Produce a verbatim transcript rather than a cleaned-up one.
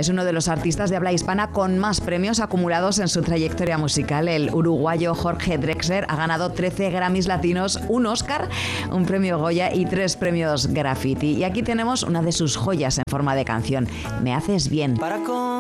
Es uno de los artistas de habla hispana con más premios acumulados en su trayectoria musical. El uruguayo Jorge Drexler ha ganado trece Grammys latinos, un Oscar, un premio Goya y tres premios Graffiti. Y aquí tenemos una de sus joyas en forma de canción, Me haces bien. Para con